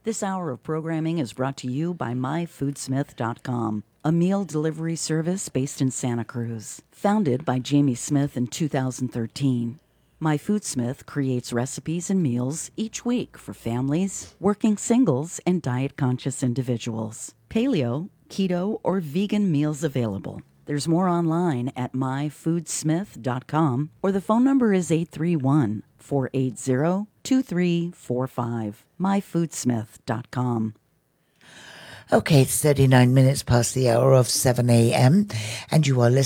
This hour of programming is brought to you by MyFoodsmith.com, a meal delivery service based in Santa Cruz. Founded by Jamie Smith in 2013, MyFoodsmith creates recipes and meals each week for families, working singles, and diet-conscious individuals. Paleo, keto, or vegan meals available. There's more online at myfoodsmith.com, or the phone number is 831-480-2345. myfoodsmith.com. Okay, it's 39 minutes past the hour of 7 a.m. and you are listening